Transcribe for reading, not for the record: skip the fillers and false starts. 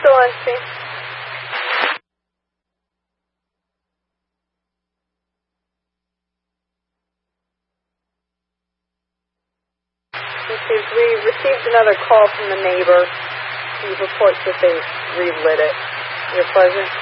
still on scene? We received another call from the neighbor. He reports that they relit it. Your pleasure.